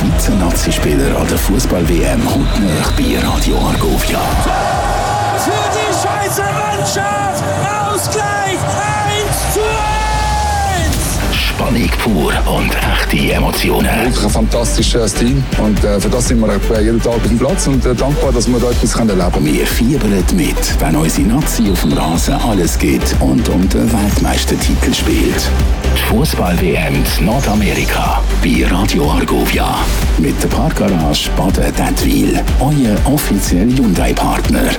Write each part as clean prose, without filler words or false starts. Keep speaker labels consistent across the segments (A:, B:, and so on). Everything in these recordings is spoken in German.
A: Vize-Nazi-Spieler an der Fußball-WM kommt nach bei Radio Argovia.
B: Für die Schweizer Mannschaft! Ausgleich 1:1!
A: Spannung pur und echte Emotionen.
C: Wirklich ein fantastisches Team und für das sind wir jeden Tag auf dem Platz und dankbar, dass wir da etwas erleben können.
A: Wir fiebern mit, wenn unsere Nazi auf dem Rasen alles gibt und um den Weltmeistertitel spielt. Die Fußball-WM in Nordamerika bei Radio Argovia. Mit der Parkgarage Baden-Dettwil. Euer offizieller Hyundai-Partner.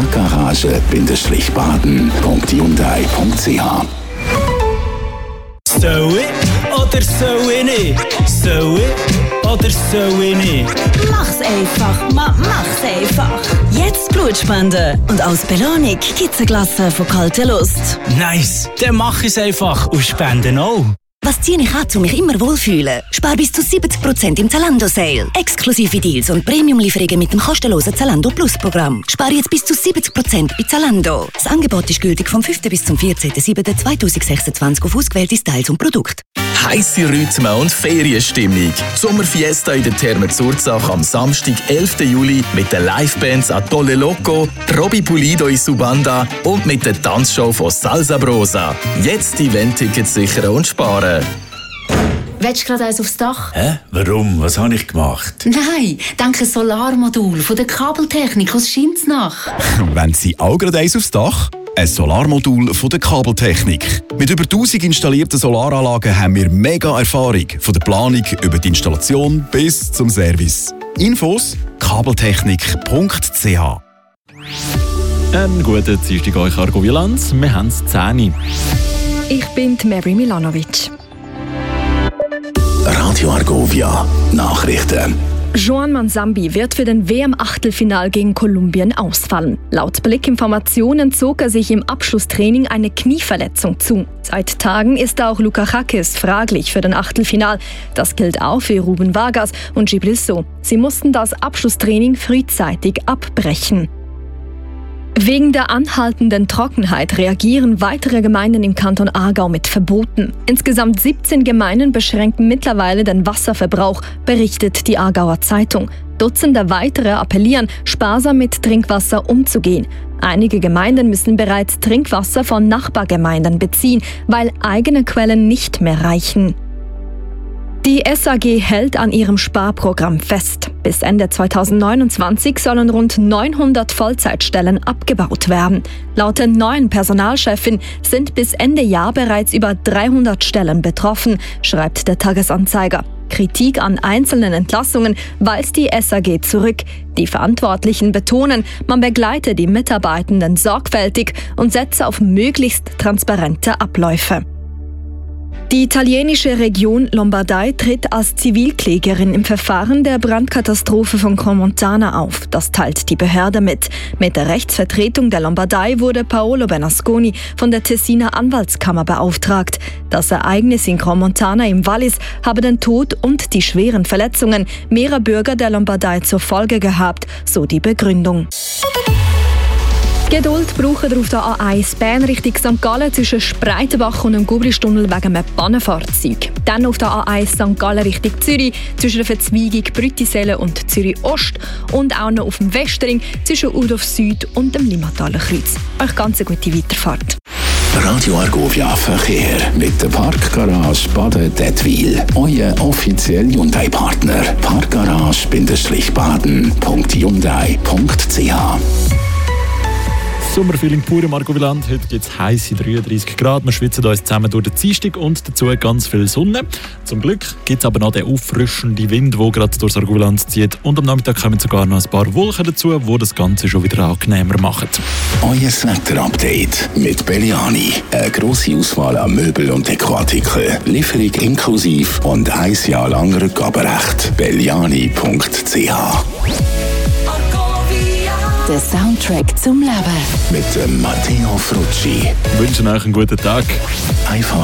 A: Parkgarage-baden.hyundai.ch.
D: So it oder so nicht? So it oder so nicht?
E: Mach's einfach, mach's einfach. Jetzt Blutspenden. Und als Belohnung gibt's eine Glasse von kalter Lust.
D: Nice, dann mach ich's einfach und spenden auch.
E: Was ziehe ich an, um mich immer wohlfühlen? Spar bis zu 70% im Zalando-Sale. Exklusive Deals und Premium-Lieferungen mit dem kostenlosen Zalando Plus-Programm. Spar jetzt bis zu 70% bei Zalando. Das Angebot ist gültig vom 5. bis zum 14.07.2026 auf ausgewählte Styles und Produkte.
F: Heisse Rhythmen und Ferienstimmung. Sommerfiesta in der Therme Zurzach am Samstag, 11. Juli mit den Livebands Atolle Loco, Robby Pulido in Subanda und mit der Tanzshow von Salsa Brosa. Jetzt Event-Tickets sichern und sparen.
G: Willst du gerade eins aufs Dach?
H: Hä? Warum? Was habe ich gemacht?
G: Nein, denke ein Solarmodul von der Kabeltechnik aus Schinznach.
I: Wenn Sie auch gerade eins aufs Dach? Ein Solarmodul von der Kabeltechnik. Mit über 1000 installierten Solaranlagen haben wir mega Erfahrung. Von der Planung über die Installation bis zum Service. Infos kabeltechnik.ch.
J: Einen guten Dienstag euch Argovilanz. Wir haben es 10.
K: Ich bin Mary Milanovic.
A: Radio Argovia. Nachrichten.
K: Joan Manzambi wird für den WM-Achtelfinal gegen Kolumbien ausfallen. Laut Blickinformationen zog er sich im Abschlusstraining eine Knieverletzung zu. Seit Tagen ist auch Luka Hakis fraglich für den Achtelfinal. Das gilt auch für Ruben Vargas und Djibril Sow. Sie mussten das Abschlusstraining frühzeitig abbrechen. Wegen der anhaltenden Trockenheit reagieren weitere Gemeinden im Kanton Aargau mit Verboten. Insgesamt 17 Gemeinden beschränken mittlerweile den Wasserverbrauch, berichtet die Aargauer Zeitung. Dutzende weitere appellieren, sparsam mit Trinkwasser umzugehen. Einige Gemeinden müssen bereits Trinkwasser von Nachbargemeinden beziehen, weil eigene Quellen nicht mehr reichen. Die SAG hält an ihrem Sparprogramm fest. Bis Ende 2029 sollen rund 900 Vollzeitstellen abgebaut werden. Laut der neuen Personalchefin sind bis Ende Jahr bereits über 300 Stellen betroffen, schreibt der Tagesanzeiger. Kritik an einzelnen Entlassungen weist die SAG zurück. Die Verantwortlichen betonen, man begleite die Mitarbeitenden sorgfältig und setze auf möglichst transparente Abläufe. Die italienische Region Lombardei tritt als Zivilklägerin im Verfahren der Brandkatastrophe von Crans-Montana auf. Das teilt die Behörde mit. Mit der Rechtsvertretung der Lombardei wurde Paolo Bernasconi von der Tessiner Anwaltskammer beauftragt. Das Ereignis in Crans-Montana im Wallis habe den Tod und die schweren Verletzungen mehrerer Bürger der Lombardei zur Folge gehabt, so die Begründung. Geduld brauchen auf der A1 Bern Richtung St. Gallen zwischen Spreitenbach und dem Gubristunnel wegen einem Pannenfahrzeug. Dann auf der A1 St. Gallen Richtung Zürich zwischen der Verzweigung Brüttisellen und Zürich Ost und auch noch auf dem Westring zwischen Urdorf Süd und dem Limmataler Kreuz. Euch ganz eine gute Weiterfahrt.
A: Radio Argovia Verkehr mit der Parkgarage Baden-Dettwil. Euer offizieller Hyundai-Partner. Parkgarage-baden.hyundai.ch.
J: Sommerfeeling pur im Argoviland. Heute gibt es heisse 33 Grad. Wir schwitzen uns zusammen durch den Dienstag und dazu ganz viel Sonne. Zum Glück gibt es aber noch den auffrischenden Wind, der gerade durchs Argoviland zieht. Und am Nachmittag kommen sogar noch ein paar Wolken dazu, die das Ganze schon wieder angenehmer machen.
A: Euer Wetter-Update mit Belliani. Eine grosse Auswahl an Möbel- und Dekoartikeln. Lieferung inklusive und 1 Jahr lang Rückgaberecht. Belliani.ch.
E: Der Soundtrack zum Leben.
A: Mit dem Matteo Frucci.
J: Ich wünsche euch einen guten Tag.
A: Einfach